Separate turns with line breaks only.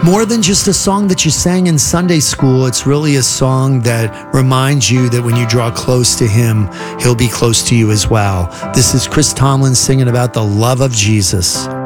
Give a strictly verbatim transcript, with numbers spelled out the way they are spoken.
More than just a song that you sang in Sunday school, it's really a song that reminds you that when you draw close to him, he'll be close to you as well. This is Chris Tomlin singing about the love of Jesus.